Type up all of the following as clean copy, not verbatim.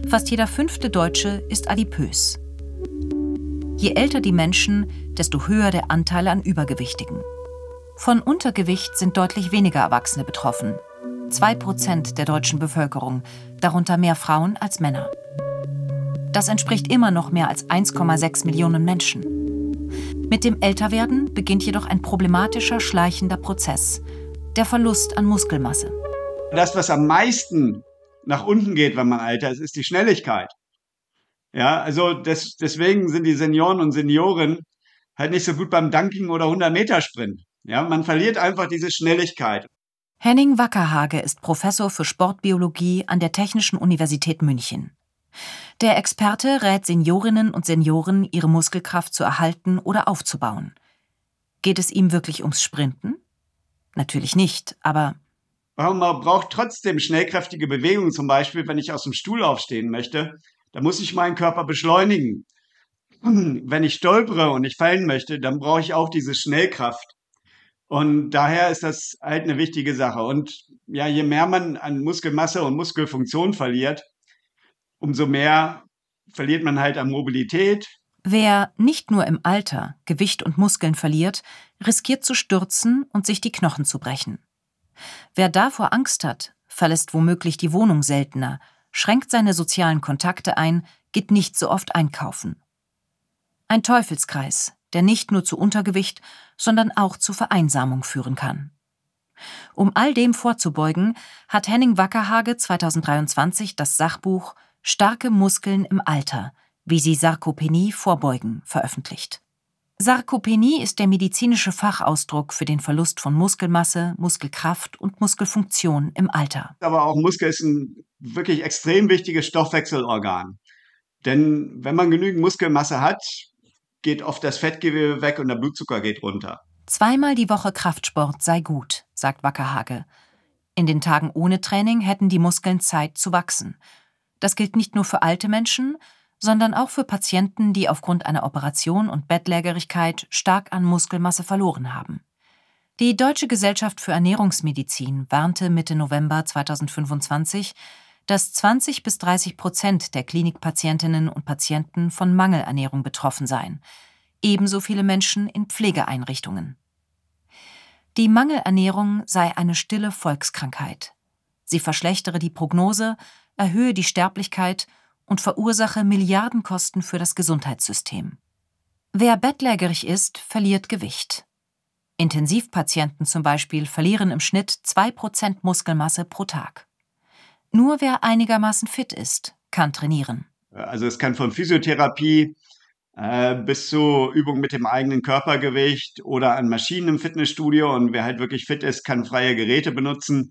Fast jeder 5. Deutsche ist adipös. Je älter die Menschen, desto höher der Anteil an Übergewichtigen. Von Untergewicht sind deutlich weniger Erwachsene betroffen. 2% der deutschen Bevölkerung, darunter mehr Frauen als Männer. Das entspricht immer noch mehr als 1,6 Millionen Menschen. Mit dem Älterwerden beginnt jedoch ein problematischer, schleichender Prozess, der Verlust an Muskelmasse. Das, was am meisten nach unten geht, wenn man älter ist, ist die Schnelligkeit. Ja, also deswegen sind die Senioren und Seniorinnen halt nicht so gut beim Dunking oder 100-Meter-Sprint. Ja, man verliert einfach diese Schnelligkeit. Henning Wackerhage ist Professor für Sportbiologie an der Technischen Universität München. Der Experte rät Seniorinnen und Senioren, ihre Muskelkraft zu erhalten oder aufzubauen. Geht es ihm wirklich ums Sprinten? Natürlich nicht, aber Man braucht trotzdem schnellkräftige Bewegungen, zum Beispiel, wenn ich aus dem Stuhl aufstehen möchte, dann muss ich meinen Körper beschleunigen. Wenn ich stolpere und ich fallen möchte, dann brauche ich auch diese Schnellkraft. Und daher ist das halt eine wichtige Sache. Und ja, je mehr man an Muskelmasse und Muskelfunktion verliert, umso mehr verliert man halt an Mobilität. wer nicht nur im Alter Gewicht und Muskeln verliert, riskiert zu stürzen und sich die Knochen zu brechen. Wer davor Angst hat, verlässt womöglich die Wohnung seltener, schränkt seine sozialen Kontakte ein, geht nicht so oft einkaufen. Ein Teufelskreis, der nicht nur zu Untergewicht, sondern auch zu Vereinsamung führen kann. Um all dem vorzubeugen, hat Henning Wackerhage 2023 das Sachbuch »Starke Muskeln im Alter – Wie Sie Sarkopenie vorbeugen« veröffentlicht. Sarkopenie ist der medizinische Fachausdruck für den Verlust von Muskelmasse, Muskelkraft und Muskelfunktion im Alter. Aber auch Muskel ist ein wirklich extrem wichtiges Stoffwechselorgan. Denn wenn man genügend Muskelmasse hat, geht oft das Fettgewebe weg und der Blutzucker geht runter. 2-mal die Woche Kraftsport sei gut, sagt Wackerhage. In den Tagen ohne Training hätten die Muskeln Zeit zu wachsen. Das gilt nicht nur für alte Menschen, sondern auch für Patienten, die aufgrund einer Operation und Bettlägerigkeit stark an Muskelmasse verloren haben. Die Deutsche Gesellschaft für Ernährungsmedizin warnte Mitte November 2025, dass 20-30% der Klinikpatientinnen und Patienten von Mangelernährung betroffen seien. Ebenso viele Menschen in Pflegeeinrichtungen. Die Mangelernährung sei eine stille Volkskrankheit. Sie verschlechtere die Prognose, erhöhe die Sterblichkeit und verursache Milliardenkosten für das Gesundheitssystem. Wer bettlägerig ist, verliert Gewicht. Intensivpatienten zum Beispiel verlieren im Schnitt 2% Muskelmasse pro Tag. Nur wer einigermaßen fit ist, kann trainieren. Also es kann von Physiotherapie bis zu Übungen mit dem eigenen Körpergewicht oder an Maschinen im Fitnessstudio. Und wer halt wirklich fit ist, kann freie Geräte benutzen.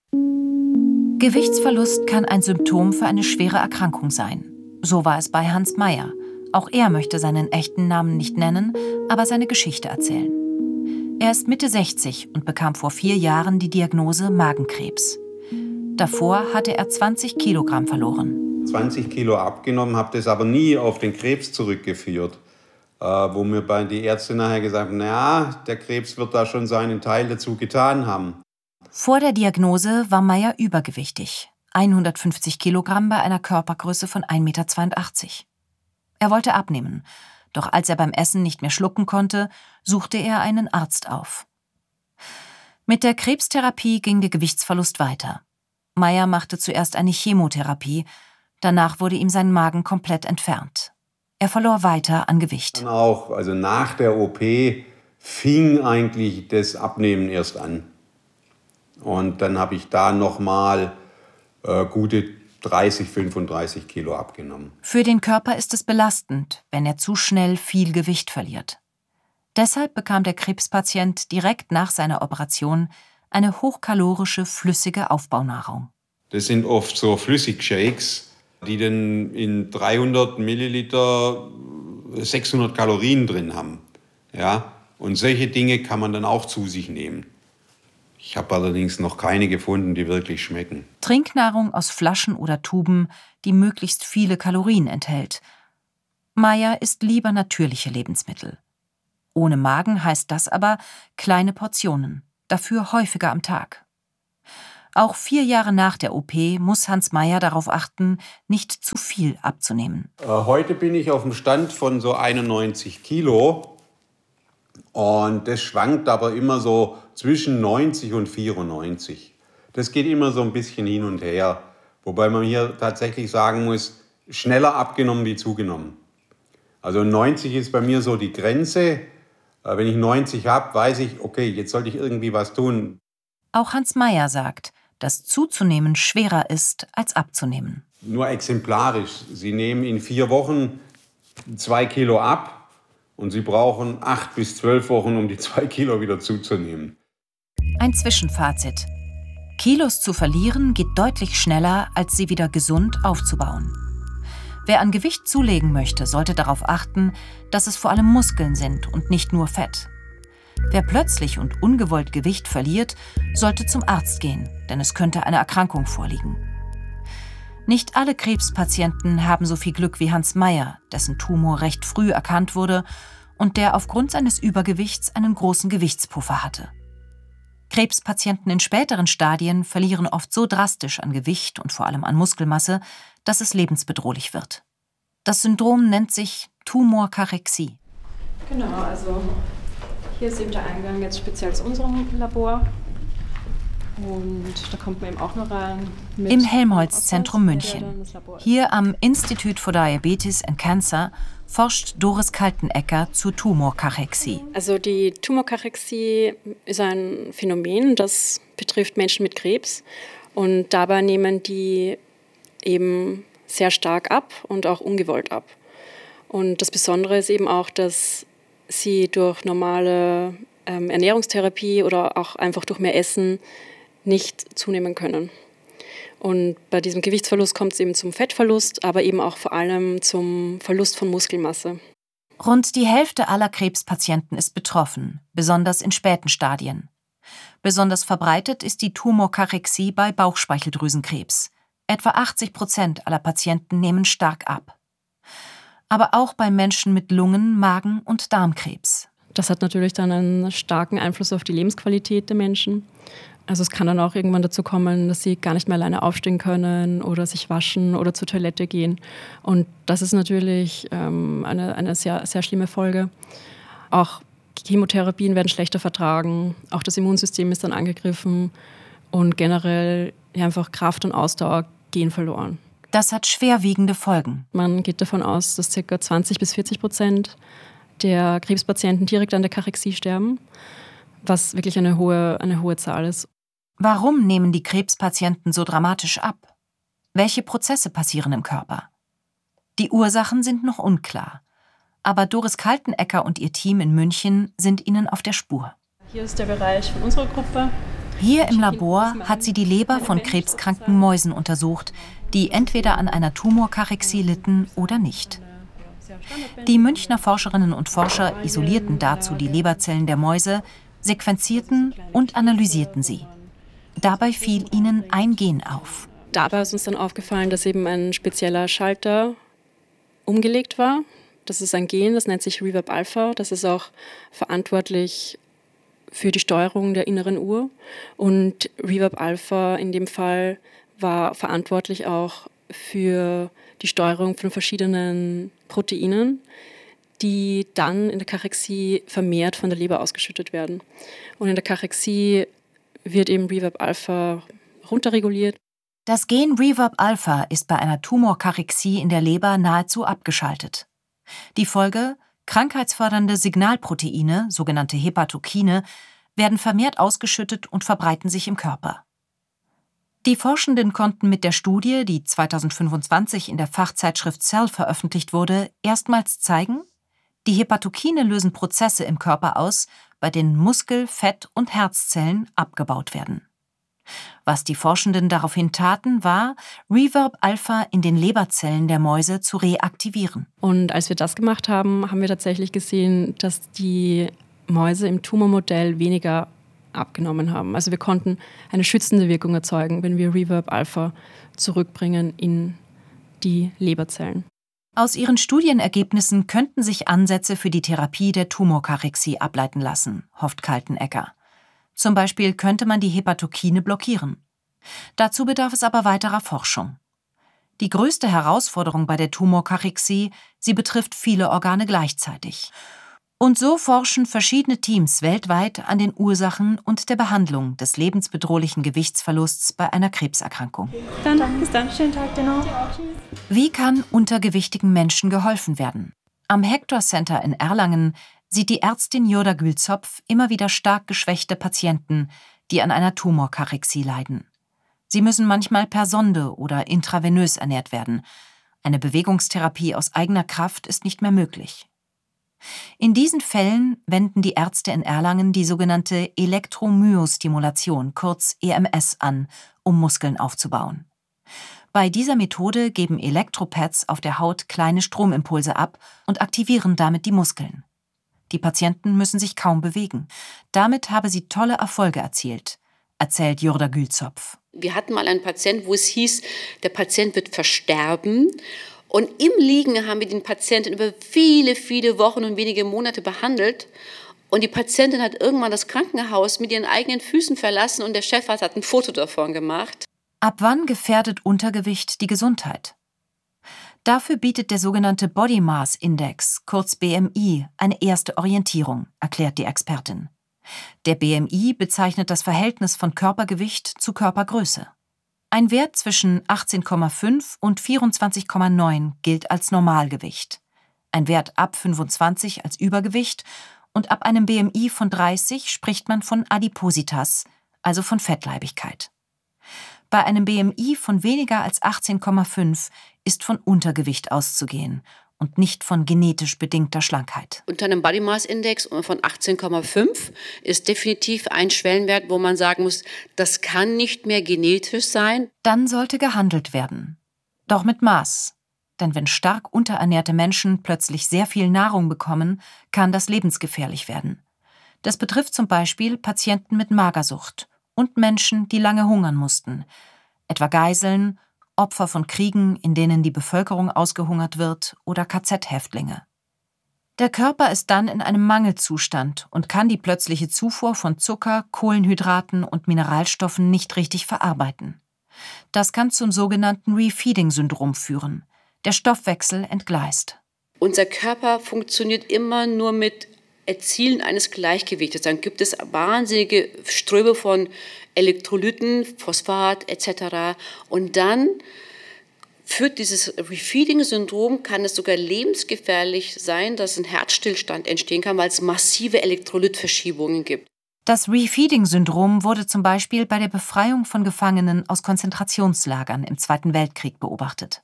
Gewichtsverlust kann ein Symptom für eine schwere Erkrankung sein. So war es bei Hans Meyer. Auch er möchte seinen echten Namen nicht nennen, aber seine Geschichte erzählen. Er ist Mitte 60 und bekam vor 4 Jahren die Diagnose Magenkrebs. Davor hatte er 20 Kilogramm verloren. 20 Kilo abgenommen, habe das aber nie auf den Krebs zurückgeführt. Wo mir die Ärzte nachher gesagt haben, naja, der Krebs wird da schon seinen Teil dazu getan haben. Vor der Diagnose war Meyer übergewichtig, 150 Kilogramm bei einer Körpergröße von 1,82 Meter. Er wollte abnehmen, doch als er beim Essen nicht mehr schlucken konnte, suchte er einen Arzt auf. Mit der Krebstherapie ging der Gewichtsverlust weiter. Meyer machte zuerst eine Chemotherapie, danach wurde ihm sein Magen komplett entfernt. Er verlor weiter an Gewicht. Dann auch, also nach der OP fing eigentlich das Abnehmen erst an. Und dann habe ich da nochmal gute 30, 35 Kilo abgenommen. Für den Körper ist es belastend, wenn er zu schnell viel Gewicht verliert. Deshalb bekam der Krebspatient direkt nach seiner Operation eine hochkalorische, flüssige Aufbaunahrung. Das sind oft so Flüssigshakes, die dann in 300 Milliliter 600 Kalorien drin haben. Ja? Und solche Dinge kann man dann auch zu sich nehmen. Ich habe allerdings noch keine gefunden, die wirklich schmecken. Trinknahrung aus Flaschen oder Tuben, die möglichst viele Kalorien enthält. Meyer isst lieber natürliche Lebensmittel. Ohne Magen heißt das aber kleine Portionen, dafür häufiger am Tag. Auch 4 Jahre nach der OP muss Hans Meyer darauf achten, nicht zu viel abzunehmen. Heute bin ich auf dem Stand von so 91 Kilo. Und das schwankt aber immer so zwischen 90 und 94. Das geht immer so ein bisschen hin und her. Wobei man hier tatsächlich sagen muss, schneller abgenommen wie zugenommen. Also 90 ist bei mir so die Grenze. Wenn ich 90 habe, weiß ich, okay, jetzt sollte ich irgendwie was tun. Auch Hans Meyer sagt, dass zuzunehmen schwerer ist als abzunehmen. Nur exemplarisch. Sie nehmen in 4 Wochen 2 Kilo ab und Sie brauchen 8 bis 12 Wochen, um die 2 Kilo wieder zuzunehmen. Ein Zwischenfazit. Kilos zu verlieren geht deutlich schneller, als sie wieder gesund aufzubauen. Wer an Gewicht zulegen möchte, sollte darauf achten, dass es vor allem Muskeln sind und nicht nur Fett. Wer plötzlich und ungewollt Gewicht verliert, sollte zum Arzt gehen, denn es könnte eine Erkrankung vorliegen. Nicht alle Krebspatienten haben so viel Glück wie Hans Meyer, dessen Tumor recht früh erkannt wurde und der aufgrund seines Übergewichts einen großen Gewichtspuffer hatte. Krebspatienten in späteren Stadien verlieren oft so drastisch an Gewicht und vor allem an Muskelmasse, dass es lebensbedrohlich wird. Das Syndrom nennt sich Tumorkarexie. Genau, also hier ist eben der Eingang jetzt speziell zu unserem Labor. Und da kommt man eben auch noch rein. Im Helmholtz-Zentrum München. Hier am Institute for Diabetes and Cancer forscht Doris Kaltenecker zur Tumorkarexie. Also die Tumorkarexie ist ein Phänomen, das betrifft Menschen mit Krebs. Und dabei nehmen die eben sehr stark ab und auch ungewollt ab. Und das Besondere ist eben auch, dass sie durch normale Ernährungstherapie oder auch einfach durch mehr Essen nicht zunehmen können. Und bei diesem Gewichtsverlust kommt es eben zum Fettverlust, aber eben auch vor allem zum Verlust von Muskelmasse. Rund die Hälfte aller Krebspatienten ist betroffen, besonders in späten Stadien. Besonders verbreitet ist die Tumorkarexie bei Bauchspeicheldrüsenkrebs. Etwa 80% aller Patienten nehmen stark ab. Aber auch bei Menschen mit Lungen-, Magen- und Darmkrebs. Das hat natürlich dann einen starken Einfluss auf die Lebensqualität der Menschen. Also es kann dann auch irgendwann dazu kommen, dass sie gar nicht mehr alleine aufstehen können oder sich waschen oder zur Toilette gehen. Und das ist natürlich eine sehr, sehr schlimme Folge. Auch Chemotherapien werden schlechter vertragen, auch das Immunsystem ist dann angegriffen und generell einfach Kraft und Ausdauer gehen verloren. Das hat schwerwiegende Folgen. Man geht davon aus, dass ca. 20-40% der Krebspatienten direkt an der Karexie sterben, was wirklich eine hohe Zahl ist. Warum nehmen die Krebspatienten so dramatisch ab? Welche Prozesse passieren im Körper? Die Ursachen sind noch unklar. Aber Doris Kaltenecker und ihr Team in München sind ihnen auf der Spur. Hier ist der Bereich von unserer Gruppe. Hier im Labor hat sie die Leber von krebskranken Mäusen untersucht, die entweder an einer Tumorkarexie litten oder nicht. Die Münchner Forscherinnen und Forscher isolierten dazu die Leberzellen der Mäuse, sequenzierten und analysierten sie. Dabei fiel ihnen ein Gen auf. Dabei ist uns dann aufgefallen, dass eben ein spezieller Schalter umgelegt war. Das ist ein Gen, das nennt sich Reverb-Alpha. Das ist auch verantwortlich für die Steuerung der inneren Uhr. Und Reverb-Alpha in dem Fall war verantwortlich auch für die Steuerung von verschiedenen Proteinen, die dann in der Karexie vermehrt von der Leber ausgeschüttet werden. Und in der Karexie wird eben Reverb-Alpha runterreguliert. Das Gen Reverb-Alpha ist bei einer Tumorkarexie in der Leber nahezu abgeschaltet. Die Folge: krankheitsfördernde Signalproteine, sogenannte Hepatokine, werden vermehrt ausgeschüttet und verbreiten sich im Körper. Die Forschenden konnten mit der Studie, die 2025 in der Fachzeitschrift Cell veröffentlicht wurde, erstmals zeigen, die Hepatokine lösen Prozesse im Körper aus, bei denen Muskel-, Fett- und Herzzellen abgebaut werden. Was die Forschenden daraufhin taten, war, Reverb-Alpha in den Leberzellen der Mäuse zu reaktivieren. Und als wir das gemacht haben, haben wir tatsächlich gesehen, dass die Mäuse im Tumormodell weniger abgenommen haben. Also wir konnten eine schützende Wirkung erzeugen, wenn wir Reverb-Alpha zurückbringen in die Leberzellen. Aus ihren Studienergebnissen könnten sich Ansätze für die Therapie der Tumorkarexie ableiten lassen, hofft Kaltenecker. Zum Beispiel könnte man die Hepatokine blockieren. Dazu bedarf es aber weiterer Forschung. Die größte Herausforderung bei der Tumorkachexie, sie betrifft viele Organe gleichzeitig. Und so forschen verschiedene Teams weltweit an den Ursachen und der Behandlung des lebensbedrohlichen Gewichtsverlusts bei einer Krebserkrankung. Bis dann. Schönen Tag dir noch. Wie kann untergewichtigen Menschen geholfen werden? Am Hector Center in Erlangen sieht die Ärztin Jurda Gülzopf immer wieder stark geschwächte Patienten, die an einer Tumorkachexie leiden. Sie müssen manchmal per Sonde oder intravenös ernährt werden. Eine Bewegungstherapie aus eigener Kraft ist nicht mehr möglich. In diesen Fällen wenden die Ärzte in Erlangen die sogenannte Elektromyostimulation, kurz EMS, an, um Muskeln aufzubauen. Bei dieser Methode geben Elektropads auf der Haut kleine Stromimpulse ab und aktivieren damit die Muskeln. Die Patienten müssen sich kaum bewegen. Damit habe sie tolle Erfolge erzielt, erzählt Jurda Gülzopf. Wir hatten mal einen Patienten, wo es hieß, der Patient wird versterben. Und im Liegen haben wir den Patienten über viele, viele Wochen und wenige Monate behandelt. Und die Patientin hat irgendwann das Krankenhaus mit ihren eigenen Füßen verlassen und der Chefarzt hat ein Foto davon gemacht. Ab wann gefährdet Untergewicht die Gesundheit? Dafür bietet der sogenannte Body Mass Index, kurz BMI, eine erste Orientierung, erklärt die Expertin. Der BMI bezeichnet das Verhältnis von Körpergewicht zu Körpergröße. Ein Wert zwischen 18,5 und 24,9 gilt als Normalgewicht. Ein Wert ab 25 als Übergewicht und ab einem BMI von 30 spricht man von Adipositas, also von Fettleibigkeit. Bei einem BMI von weniger als 18,5 ist von Untergewicht auszugehen und nicht von genetisch bedingter Schlankheit. Unter einem Body Mass Index von 18,5 ist definitiv ein Schwellenwert, wo man sagen muss, das kann nicht mehr genetisch sein. Dann sollte gehandelt werden. Doch mit Maß. Denn wenn stark unterernährte Menschen plötzlich sehr viel Nahrung bekommen, kann das lebensgefährlich werden. Das betrifft zum Beispiel Patienten mit Magersucht und Menschen, die lange hungern mussten, etwa Geiseln, Opfer von Kriegen, in denen die Bevölkerung ausgehungert wird, oder KZ-Häftlinge. Der Körper ist dann in einem Mangelzustand und kann die plötzliche Zufuhr von Zucker, Kohlenhydraten und Mineralstoffen nicht richtig verarbeiten. Das kann zum sogenannten Refeeding-Syndrom führen. Der Stoffwechsel entgleist. Unser Körper funktioniert immer nur mit Erzielen eines Gleichgewichtes. Dann gibt es wahnsinnige Ströme von Elektrolyten, Phosphat etc. Und dann führt dieses Refeeding-Syndrom, kann es sogar lebensgefährlich sein, dass ein Herzstillstand entstehen kann, weil es massive Elektrolytverschiebungen gibt. Das Refeeding-Syndrom wurde zum Beispiel bei der Befreiung von Gefangenen aus Konzentrationslagern im Zweiten Weltkrieg beobachtet.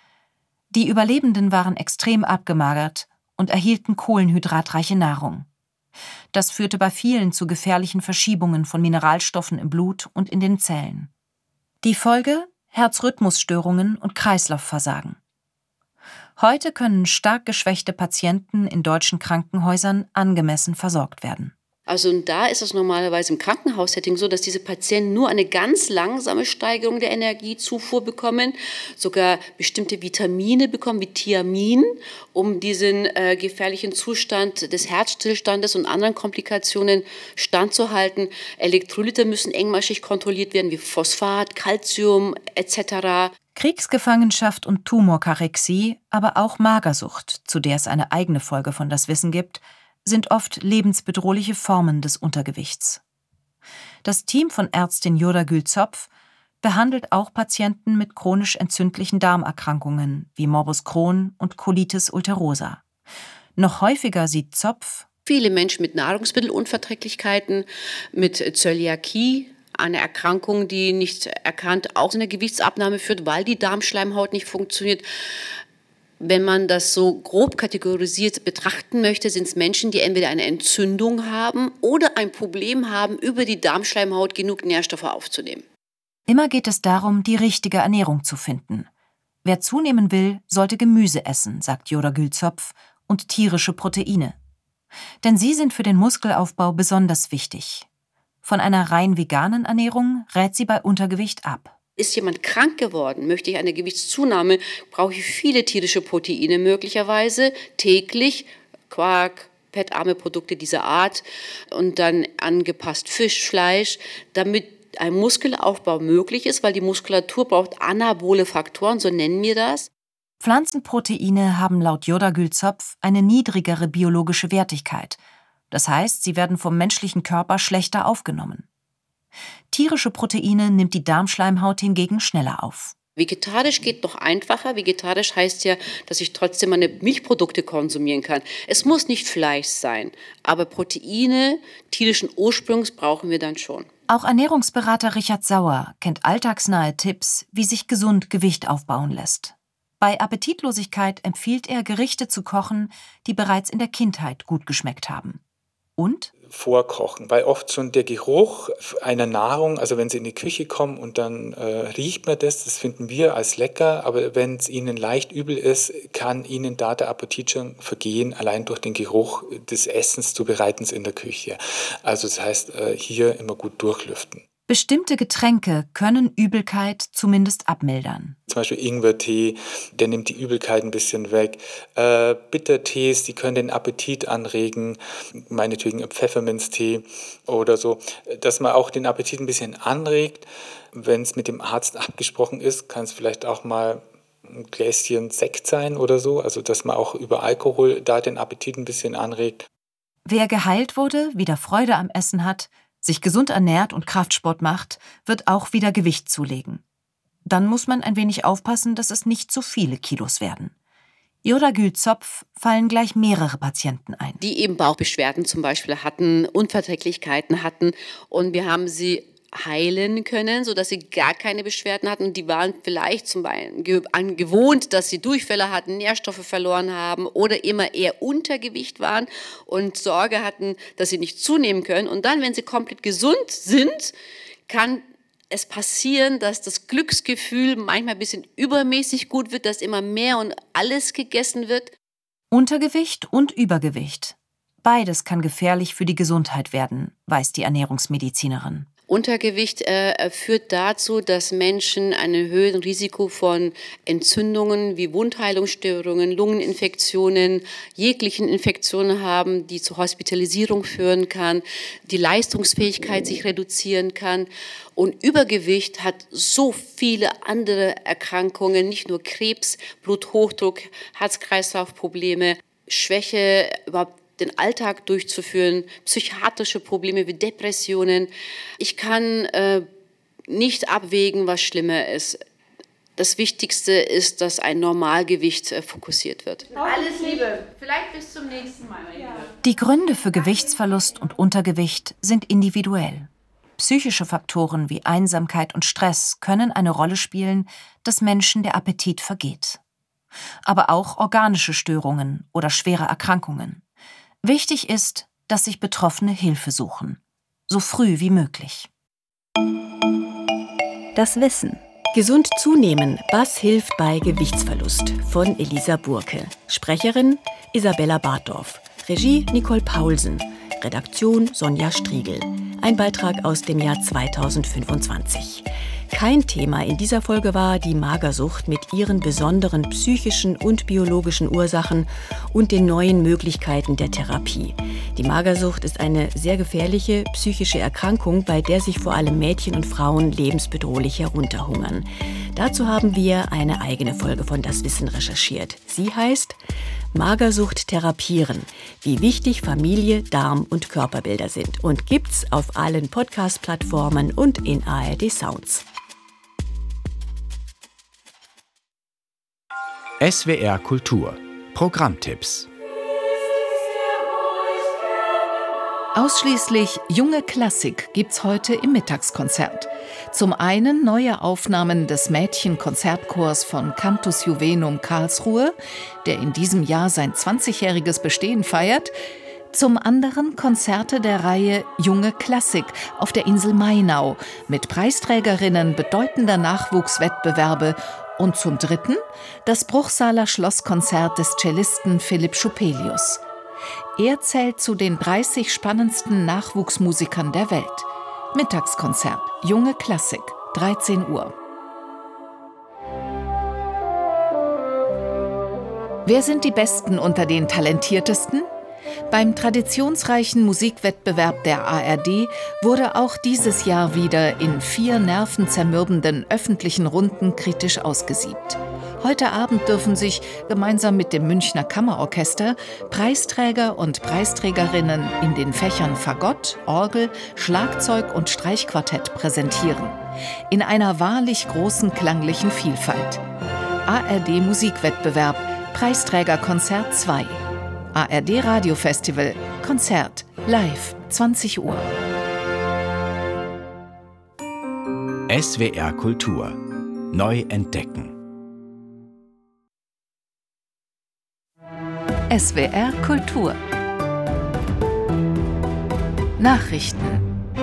Die Überlebenden waren extrem abgemagert und erhielten kohlenhydratreiche Nahrung. Das führte bei vielen zu gefährlichen Verschiebungen von Mineralstoffen im Blut und in den Zellen. Die Folge? Herzrhythmusstörungen und Kreislaufversagen. Heute können stark geschwächte Patienten in deutschen Krankenhäusern angemessen versorgt werden. Also da ist es normalerweise im Krankenhaussetting so, dass diese Patienten nur eine ganz langsame Steigerung der Energiezufuhr bekommen, sogar bestimmte Vitamine bekommen, wie Thiamin, um diesen gefährlichen Zustand des Herzstillstandes und anderen Komplikationen standzuhalten. Elektrolyte müssen engmaschig kontrolliert werden, wie Phosphat, Calcium etc. Kriegsgefangenschaft und Tumorkachexie, aber auch Magersucht, zu der es eine eigene Folge von Das Wissen gibt, sind oft lebensbedrohliche Formen des Untergewichts. Das Team von Ärztin Jurda Gülzopf behandelt auch Patienten mit chronisch entzündlichen Darmerkrankungen wie Morbus Crohn und Colitis ulcerosa. Noch häufiger sieht Zopf viele Menschen mit Nahrungsmittelunverträglichkeiten, mit Zöliakie, eine Erkrankung, die nicht erkannt auch zu einer Gewichtsabnahme führt, weil die Darmschleimhaut nicht funktioniert. Wenn man das so grob kategorisiert betrachten möchte, sind es Menschen, die entweder eine Entzündung haben oder ein Problem haben, über die Darmschleimhaut genug Nährstoffe aufzunehmen. Immer geht es darum, die richtige Ernährung zu finden. Wer zunehmen will, sollte Gemüse essen, sagt Jurda Gülzopf, und tierische Proteine. Denn sie sind für den Muskelaufbau besonders wichtig. Von einer rein veganen Ernährung rät sie bei Untergewicht ab. Ist jemand krank geworden, möchte ich eine Gewichtszunahme, brauche ich viele tierische Proteine möglicherweise, täglich, Quark, fettarme Produkte dieser Art und dann angepasst Fisch, Fleisch, damit ein Muskelaufbau möglich ist, weil die Muskulatur braucht anabole Faktoren, so nennen wir das. Pflanzenproteine haben laut Yodagül-Zopf eine niedrigere biologische Wertigkeit. Das heißt, sie werden vom menschlichen Körper schlechter aufgenommen. Tierische Proteine nimmt die Darmschleimhaut hingegen schneller auf. Vegetarisch geht noch einfacher. Vegetarisch heißt ja, dass ich trotzdem meine Milchprodukte konsumieren kann. Es muss nicht Fleisch sein, aber Proteine tierischen Ursprungs brauchen wir dann schon. Auch Ernährungsberater Richard Sauer kennt alltagsnahe Tipps, wie sich gesund Gewicht aufbauen lässt. Bei Appetitlosigkeit empfiehlt er, Gerichte zu kochen, die bereits in der Kindheit gut geschmeckt haben. Und? Vorkochen, weil oft schon der Geruch einer Nahrung, also wenn Sie in die Küche kommen und dann riecht man das finden wir als lecker, aber wenn es Ihnen leicht übel ist, kann Ihnen da der Appetit schon vergehen, allein durch den Geruch des Essens zubereitens in der Küche. Also das heißt, hier immer gut durchlüften. Bestimmte Getränke können Übelkeit zumindest abmildern. Zum Beispiel Ingwertee, der nimmt die Übelkeit ein bisschen weg. Bittertees, die können den Appetit anregen, meinetwegen Pfefferminztee oder so, dass man auch den Appetit ein bisschen anregt. Wenn es mit dem Arzt abgesprochen ist, kann es vielleicht auch mal ein Gläschen Sekt sein oder so, also dass man auch über Alkohol da den Appetit ein bisschen anregt. Wer geheilt wurde, wieder Freude am Essen hat, sich gesund ernährt und Kraftsport macht, wird auch wieder Gewicht zulegen. Dann muss man ein wenig aufpassen, dass es nicht zu viele Kilos werden. Yodagül-Zopf fallen gleich mehrere Patienten ein. Die eben Bauchbeschwerden zum Beispiel hatten, Unverträglichkeiten hatten und wir haben sie heilen können, sodass sie gar keine Beschwerden hatten. Und die waren vielleicht zum Beispiel gewohnt, dass sie Durchfälle hatten, Nährstoffe verloren haben oder immer eher Untergewicht waren und Sorge hatten, dass sie nicht zunehmen können. Und dann, wenn sie komplett gesund sind, kann es passieren, dass das Glücksgefühl manchmal ein bisschen übermäßig gut wird, dass immer mehr und alles gegessen wird. Untergewicht und Übergewicht. Beides kann gefährlich für die Gesundheit werden, weiß die Ernährungsmedizinerin. Untergewicht führt dazu, dass Menschen ein erhöhtes Risiko von Entzündungen wie Wundheilungsstörungen, Lungeninfektionen, jeglichen Infektionen haben, die zur Hospitalisierung führen kann, die Leistungsfähigkeit sich reduzieren kann. Und Übergewicht hat so viele andere Erkrankungen, nicht nur Krebs, Bluthochdruck, Herz-Kreislauf-Probleme, Schwäche, überhaupt den Alltag durchzuführen, psychiatrische Probleme wie Depressionen. Ich kann nicht abwägen, was schlimmer ist. Das Wichtigste ist, dass ein Normalgewicht fokussiert wird. Alles Liebe. Vielleicht bis zum nächsten Mal. Die Gründe für Gewichtsverlust und Untergewicht sind individuell. Psychische Faktoren wie Einsamkeit und Stress können eine Rolle spielen, dass Menschen der Appetit vergeht. Aber auch organische Störungen oder schwere Erkrankungen. Wichtig ist, dass sich Betroffene Hilfe suchen. So früh wie möglich. Das Wissen. Gesund zunehmen. Was hilft bei Gewichtsverlust? Von Elisa Burke. Sprecherin Isabella Bartdorf. Regie Nicole Paulsen. Redaktion Sonja Striegel. Ein Beitrag aus dem Jahr 2025. Kein Thema in dieser Folge war die Magersucht mit ihren besonderen psychischen und biologischen Ursachen und den neuen Möglichkeiten der Therapie. Die Magersucht ist eine sehr gefährliche psychische Erkrankung, bei der sich vor allem Mädchen und Frauen lebensbedrohlich herunterhungern. Dazu haben wir eine eigene Folge von Das Wissen recherchiert. Sie heißt Magersucht therapieren, wie wichtig Familie, Darm und Körperbilder sind und gibt's auf allen Podcast-Plattformen und in ARD Sounds. SWR Kultur. Programmtipps. Ausschließlich junge Klassik gibt's heute im Mittagskonzert. Zum einen neue Aufnahmen des Mädchenkonzertchors von Cantus Juvenum Karlsruhe, der in diesem Jahr sein 20-jähriges Bestehen feiert. Zum anderen Konzerte der Reihe Junge Klassik auf der Insel Mainau mit Preisträgerinnen bedeutender Nachwuchswettbewerbe. Und zum dritten das Bruchsaler Schlosskonzert des Cellisten Philipp Schupelius. Er zählt zu den 30 spannendsten Nachwuchsmusikern der Welt. Mittagskonzert, Junge Klassik, 13 Uhr. Wer sind die Besten unter den Talentiertesten? Beim traditionsreichen Musikwettbewerb der ARD wurde auch dieses Jahr wieder in 4 nervenzermürbenden öffentlichen Runden kritisch ausgesiebt. Heute Abend dürfen sich gemeinsam mit dem Münchner Kammerorchester Preisträger und Preisträgerinnen in den Fächern Fagott, Orgel, Schlagzeug und Streichquartett präsentieren. In einer wahrlich großen klanglichen Vielfalt. ARD Musikwettbewerb, Preisträgerkonzert 2. ARD Radiofestival, Konzert, live, 20 Uhr. SWR Kultur. Neu entdecken. SWR Kultur. Nachrichten.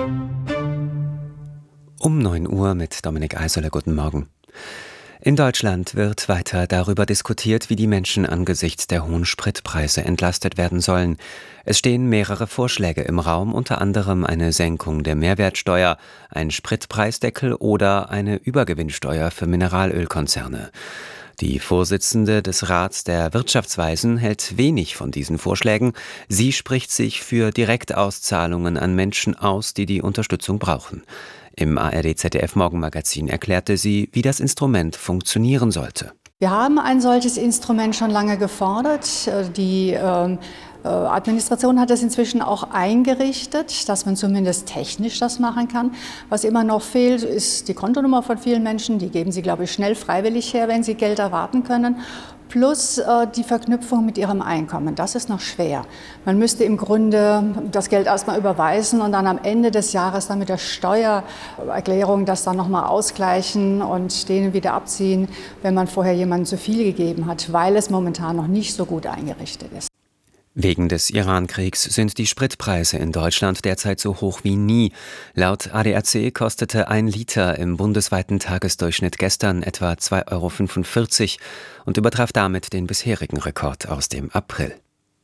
Um 9 Uhr mit Dominik Eiserle. Guten Morgen. In Deutschland wird weiter darüber diskutiert, wie die Menschen angesichts der hohen Spritpreise entlastet werden sollen. Es stehen mehrere Vorschläge im Raum, unter anderem eine Senkung der Mehrwertsteuer, ein Spritpreisdeckel oder eine Übergewinnsteuer für Mineralölkonzerne. Die Vorsitzende des Rats der Wirtschaftsweisen hält wenig von diesen Vorschlägen. Sie spricht sich für Direktauszahlungen an Menschen aus, die die Unterstützung brauchen. Im ARD-ZDF-Morgenmagazin erklärte sie, wie das Instrument funktionieren sollte. Wir haben ein solches Instrument schon lange gefordert. Die Administration hat das inzwischen auch eingerichtet, dass man zumindest technisch das machen kann. Was immer noch fehlt, ist die Kontonummer von vielen Menschen. Die geben sie, glaube ich, schnell freiwillig her, wenn sie Geld erwarten können. Plus die Verknüpfung mit ihrem Einkommen. Das ist noch schwer. Man müsste im Grunde das Geld erstmal überweisen und dann am Ende des Jahres dann mit der Steuererklärung das dann nochmal ausgleichen und denen wieder abziehen, wenn man vorher jemandem zu viel gegeben hat, weil es momentan noch nicht so gut eingerichtet ist. Wegen des Iran-Kriegs sind die Spritpreise in Deutschland derzeit so hoch wie nie. Laut ADAC kostete 1 Liter im bundesweiten Tagesdurchschnitt gestern etwa 2,45 € und übertraf damit den bisherigen Rekord aus dem April.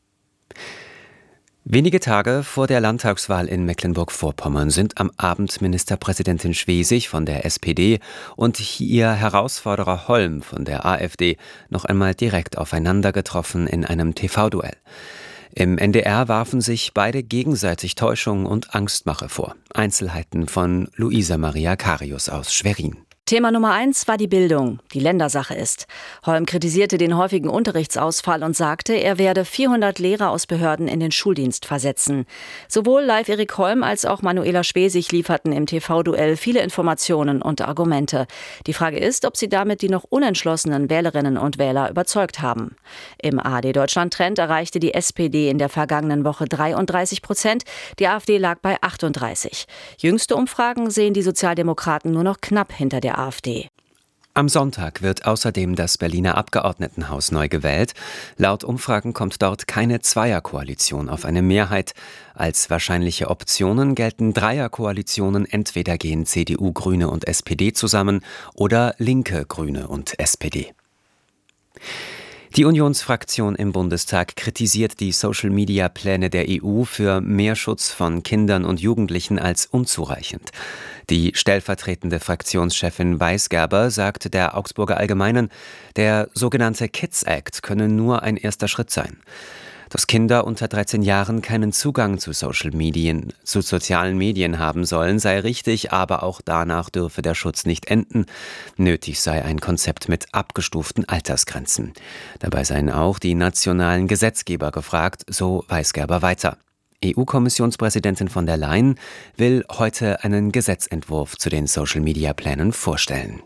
Wenige Tage vor der Landtagswahl in Mecklenburg-Vorpommern sind am Abend Ministerpräsidentin Schwesig von der SPD und ihr Herausforderer Holm von der AfD noch einmal direkt aufeinander getroffen in einem TV-Duell. Im NDR warfen sich beide gegenseitig Täuschung und Angstmache vor. Einzelheiten von Luisa Maria Karius aus Schwerin. Thema Nummer 1 war die Bildung, die Ländersache ist. Holm kritisierte den häufigen Unterrichtsausfall und sagte, er werde 400 Lehrer aus Behörden in den Schuldienst versetzen. Sowohl Live Erik Holm als auch Manuela Schwesig lieferten im TV-Duell viele Informationen und Argumente. Die Frage ist, ob sie damit die noch unentschlossenen Wählerinnen und Wähler überzeugt haben. Im ARD-Deutschland-Trend erreichte die SPD in der vergangenen Woche 33%, die AfD lag bei 38%. Jüngste Umfragen sehen die Sozialdemokraten nur noch knapp hinter der AfD. Am Sonntag wird außerdem das Berliner Abgeordnetenhaus neu gewählt. Laut Umfragen kommt dort keine Zweierkoalition auf eine Mehrheit. Als wahrscheinliche Optionen gelten Dreierkoalitionen, entweder gehen CDU, Grüne und SPD zusammen oder Linke, Grüne und SPD. Die Unionsfraktion im Bundestag kritisiert die Social-Media-Pläne der EU für mehr Schutz von Kindern und Jugendlichen als unzureichend. Die stellvertretende Fraktionschefin Weisgerber sagte der Augsburger Allgemeinen, der sogenannte Kids Act könne nur ein erster Schritt sein. Dass Kinder unter 13 Jahren keinen Zugang zu sozialen Medien haben sollen, sei richtig, aber auch danach dürfe der Schutz nicht enden. Nötig sei ein Konzept mit abgestuften Altersgrenzen. Dabei seien auch die nationalen Gesetzgeber gefragt, so Weisgerber weiter. EU-Kommissionspräsidentin von der Leyen will heute einen Gesetzentwurf zu den Social-Media-Plänen vorstellen.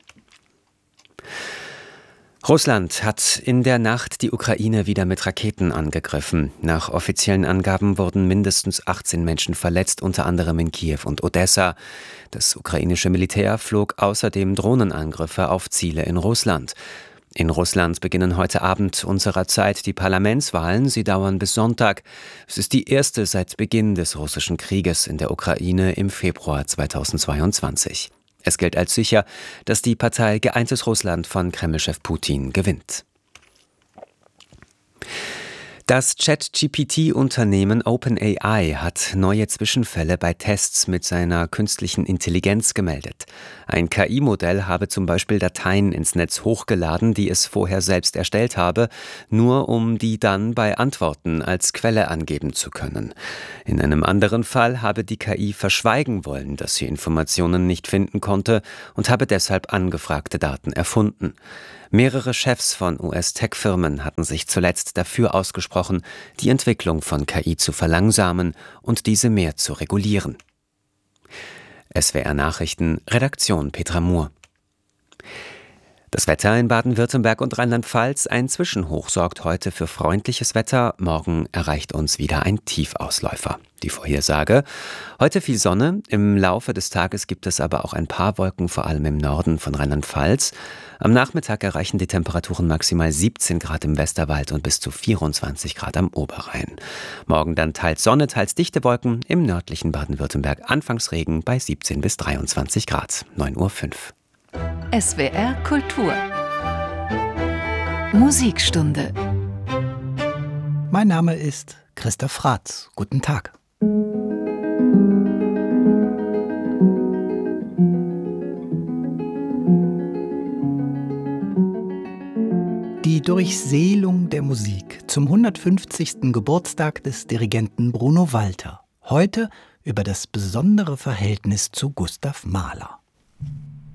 Russland hat in der Nacht die Ukraine wieder mit Raketen angegriffen. Nach offiziellen Angaben wurden mindestens 18 Menschen verletzt, unter anderem in Kiew und Odessa. Das ukrainische Militär flog außerdem Drohnenangriffe auf Ziele in Russland. In Russland beginnen heute Abend unserer Zeit die Parlamentswahlen. Sie dauern bis Sonntag. Es ist die erste seit Beginn des russischen Krieges in der Ukraine im Februar 2022. Es gilt als sicher, dass die Partei Geeintes Russland von Kremlchef Putin gewinnt. Das ChatGPT-Unternehmen OpenAI hat neue Zwischenfälle bei Tests mit seiner künstlichen Intelligenz gemeldet. Ein KI-Modell habe zum Beispiel Dateien ins Netz hochgeladen, die es vorher selbst erstellt habe, nur um die dann bei Antworten als Quelle angeben zu können. In einem anderen Fall habe die KI verschweigen wollen, dass sie Informationen nicht finden konnte und habe deshalb angefragte Daten erfunden. Mehrere Chefs von US-Tech-Firmen hatten sich zuletzt dafür ausgesprochen, die Entwicklung von KI zu verlangsamen und diese mehr zu regulieren. SWR Nachrichten, Redaktion Petra Muhr. Das Wetter in Baden-Württemberg und Rheinland-Pfalz. Ein Zwischenhoch sorgt heute für freundliches Wetter. Morgen erreicht uns wieder ein Tiefausläufer. Die Vorhersage: heute viel Sonne. Im Laufe des Tages gibt es aber auch ein paar Wolken, vor allem im Norden von Rheinland-Pfalz. Am Nachmittag erreichen die Temperaturen maximal 17 Grad im Westerwald und bis zu 24 Grad am Oberrhein. Morgen dann teils Sonne, teils dichte Wolken. Im nördlichen Baden-Württemberg anfangs Regen bei 17 bis 23 Grad. 9:05 Uhr. SWR Kultur Musikstunde. Mein Name ist Christoph Raths. Guten Tag. Die Durchseelung der Musik zum 150. Geburtstag des Dirigenten Bruno Walter. Heute über das besondere Verhältnis zu Gustav Mahler.